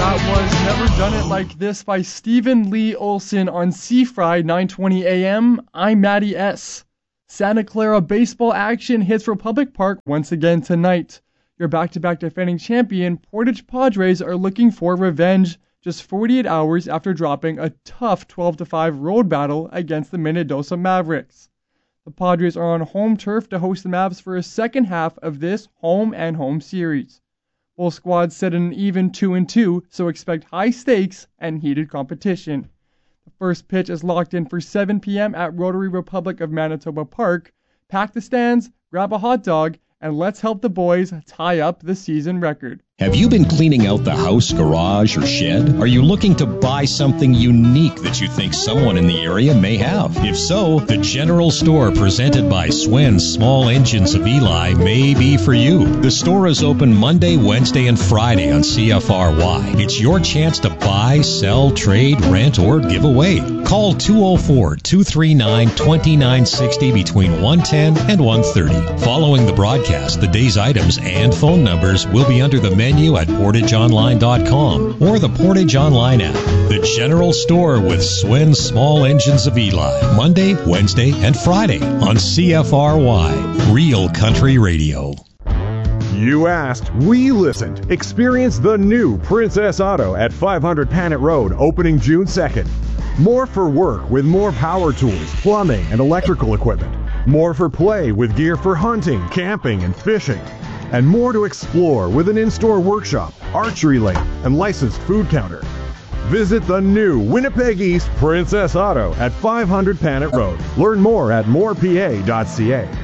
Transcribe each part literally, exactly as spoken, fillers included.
That was Never Done It Like This by Stephen Lee Olson on C-Fry nine twenty A M. I'm Maddie S. Santa Clara baseball action hits Republic Park once again tonight. Your back-to-back defending champion, Portage Padres, are looking for revenge just forty-eight hours after dropping a tough twelve to five road battle against the Minnedosa Mavericks. The Padres are on home turf to host the Mavs for a second half of this home and home series. Both squads set an even two and two, so expect high stakes and heated competition. The first pitch is locked in for seven p.m. at Rotary Republic of Manitoba Park. Pack the stands, grab a hot dog, and let's help the boys tie up the season record. Have you been cleaning out the house, garage, or shed? Are you looking to buy something unique that you think someone in the area may have? If so, the General Store presented by Swen's Small Engines of Eli may be for you. The store is open Monday, Wednesday, and Friday on C F R Y. It's your chance to buy, sell, trade, rent, or give away. Call two oh four, two three nine, two nine six oh between one ten and one thirty. Following the broadcast, the day's items and phone numbers will be under the menu at portage online dot com or the Portage Online app. The General Store with Swen's Small Engines of Eli, Monday, Wednesday, and Friday on C F R Y, Real Country Radio. You asked, we listened. Experience the new Princess Auto at five hundred Panet Road, opening June second. More for work with more power tools, plumbing, and electrical equipment. More for play with gear for hunting, camping, and fishing. And more to explore with an in-store workshop, archery lane, and licensed food counter. Visit the new Winnipeg East Princess Auto at five hundred Panet Road. Learn more at more p a dot c a.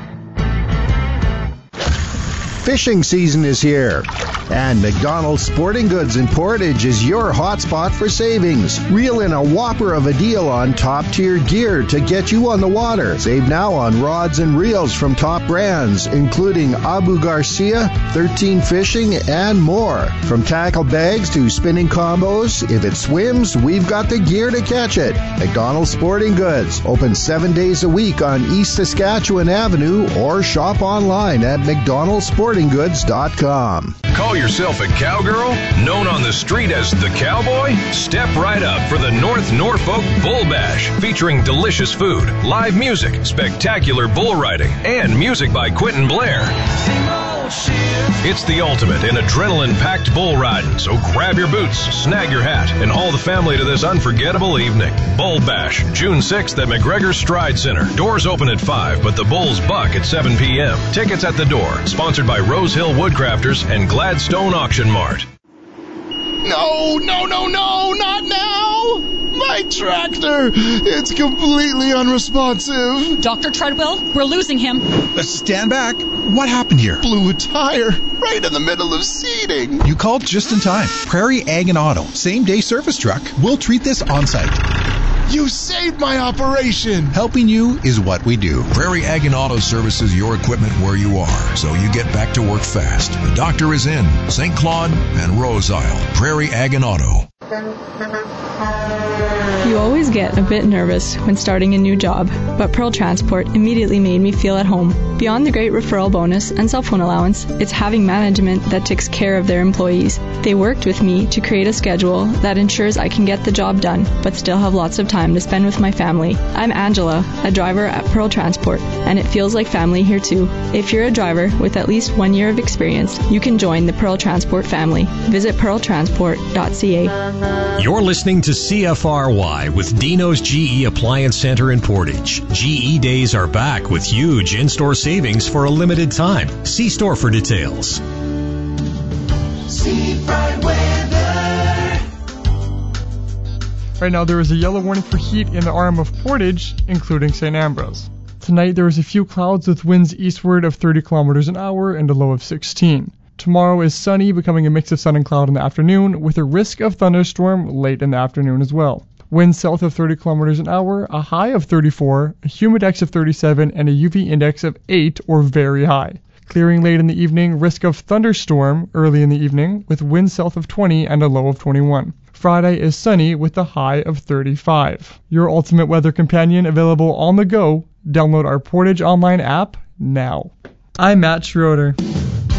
Fishing season is here, and McDonald's Sporting Goods in Portage is your hotspot for savings. Reel in a whopper of a deal on top-tier gear to get you on the water. Save now on rods and reels from top brands, including Abu Garcia, thirteen Fishing, and more. From tackle bags to spinning combos, if it swims, we've got the gear to catch it. McDonald's Sporting Goods, open seven days a week on East Saskatchewan Avenue, or shop online at mcdonalds sporting goods dot com. Call yourself a cowgirl? Known on the street as the Cowboy? Step right up for the North Norfolk Bull Bash, featuring delicious food, live music, spectacular bull riding, and music by Quentin Blair. It's the ultimate in adrenaline-packed bull riding, so grab your boots, snag your hat, and haul the family to this unforgettable evening. Bull Bash, June sixth at McGregor Stride Center. Doors open at five, but the bulls buck at seven p.m. Tickets at the door. Sponsored by Rose Hill Woodcrafters and Gladstone Auction Mart. No, no, no, no, not now! My tractor! It's completely unresponsive. Doctor Treadwell, we're losing him. Uh, stand back. What happened here? Blew a tire right in the middle of seeding. You called just in time. Prairie Ag and Auto. Same day service truck. We'll treat this on site. You saved my operation! Helping you is what we do. Prairie Ag and Auto services your equipment where you are, so you get back to work fast. The doctor is in Saint Claude and Rose Isle. Prairie Ag and Auto. You always get a bit nervous when starting a new job, but Pearl Transport immediately made me feel at home. Beyond the great referral bonus and cell phone allowance, it's having management that takes care of their employees. They worked with me to create a schedule that ensures I can get the job done, but still have lots of time to spend with my family. I'm Angela, a driver at Pearl Transport, and it feels like family here too. If you're a driver with at least one year of experience, you can join the Pearl Transport family. Visit pearl transport dot c a. You're listening to C F R Y with Dino's G E Appliance Center in Portage. G E days are back with huge in-store savings for a limited time. See store for details. See bright weather. Right now there is a yellow warning for heat in the arm of Portage, including Saint Ambrose. Tonight there is a few clouds with winds eastward of thirty kilometers an hour and a low of sixteen. Tomorrow is sunny, becoming a mix of sun and cloud in the afternoon, with a risk of thunderstorm late in the afternoon as well. Winds south of thirty kilometers an hour, a high of thirty-four, a humidex of thirty-seven, and a U V index of eight or very high. Clearing late in the evening, risk of thunderstorm early in the evening, with winds south of twenty and a low of twenty-one. Friday is sunny with a high of thirty-five. Your ultimate weather companion available on the go. Download our Portage Online app now. I'm Matt Schroeder.